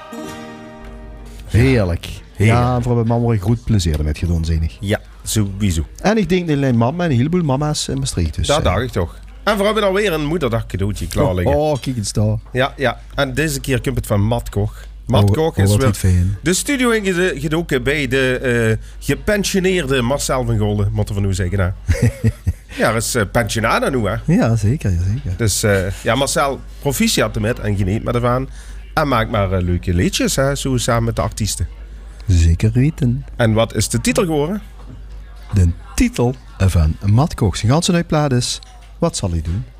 Heerlijk. Ja, voor mijn mama een goed plezier met gedaan, zenig. Ja, sowieso. En ik denk dat alleen mama en een heleboel mama's in Maastricht. Dus, Dat dacht ik toch. En we hebben alweer een moederdag cadeautje klaar liggen. Oh, kijk eens daar. Ja. En deze keer komt het van Matt Koch. Matt Koch is wat weer fijn. de studio ingedoken bij de gepensioneerde Marcel van Golden, moeten we nu zeggen. Nou. Ja, dat is pensionada nu, hè. Ja, zeker. Dus Marcel, proficiat ermee en geniet met ervan. En maak maar leuke liedjes, hè, zo samen met de artiesten. Zeker weten. En wat is de titel geworden? De titel van Matt Koch zijn ganse uitplaat is Wat zal hij doen?